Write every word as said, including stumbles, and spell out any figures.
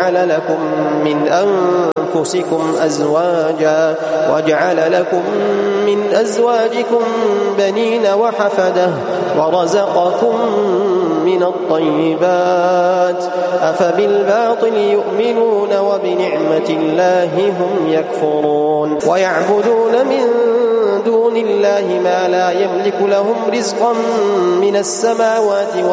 وجعل لكم من أنفسكم أزواجا وجعل لكم من أزواجكم بنين وحفدة ورزقكم من الطيبات أفبالباطل يؤمنون وبنعمة الله هم يكفرون ويعبدون من دون الله ما لا يملك لهم رزقا من السماوات